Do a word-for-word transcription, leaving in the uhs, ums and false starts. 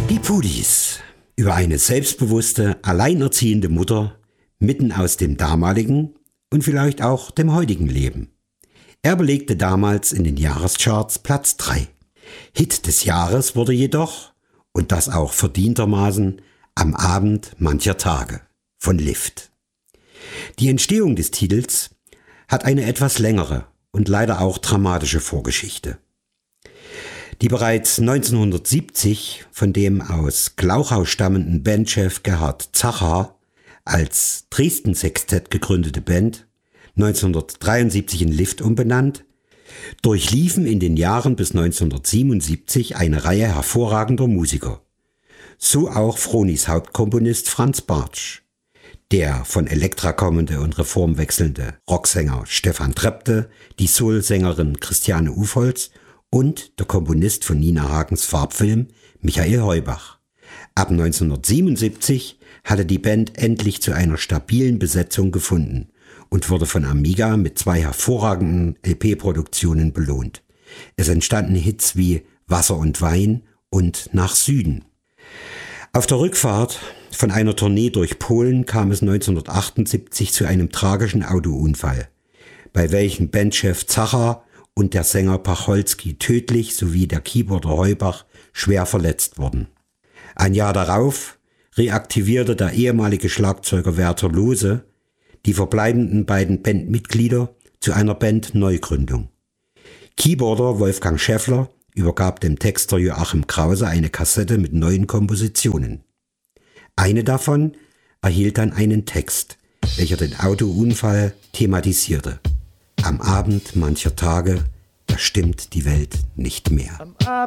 Die Pudis über eine selbstbewusste, alleinerziehende Mutter mitten aus dem damaligen und vielleicht auch dem heutigen Leben. Er belegte damals in den Jahrescharts Platz drei. Hit des Jahres wurde jedoch, und das auch verdientermaßen, Am Abend mancher Tage von Lift. Die Entstehung des Titels hat eine etwas längere und leider auch dramatische Vorgeschichte. Die bereits neunzehnhundertsiebzig von dem aus Glauchau stammenden Bandchef Gerhard Zacher als Dresden-Sextett gegründete Band, neunzehnhundertdreiundsiebzig in Lift umbenannt, durchliefen in den Jahren bis neunzehnhundertsiebenundsiebzig eine Reihe hervorragender Musiker. So auch Fronis Hauptkomponist Franz Bartsch, der von Elektra kommende und reformwechselnde Rocksänger Stefan Trepte, die Soul-Sängerin Christiane Ufholz und der Komponist von Nina Hagens Farbfilm Michael Heubach. Ab neunzehnhundertsiebenundsiebzig hatte die Band endlich zu einer stabilen Besetzung gefunden und wurde von Amiga mit zwei hervorragenden L P-Produktionen belohnt. Es entstanden Hits wie Wasser und Wein und Nach Süden. Auf der Rückfahrt von einer Tournee durch Polen kam es neunzehnhundertachtundsiebzig zu einem tragischen Autounfall, bei welchem Bandchef Zacher und der Sänger Pacholski tödlich sowie der Keyboarder Heubach schwer verletzt wurden. Ein Jahr darauf reaktivierte der ehemalige Schlagzeuger Werther Lose die verbleibenden beiden Bandmitglieder zu einer Bandneugründung. Keyboarder Wolfgang Schäffler übergab dem Texter Joachim Krause eine Kassette mit neuen Kompositionen. Eine davon erhielt dann einen Text, welcher den Autounfall thematisierte. Am Abend mancher Tage, da stimmt die Welt nicht mehr.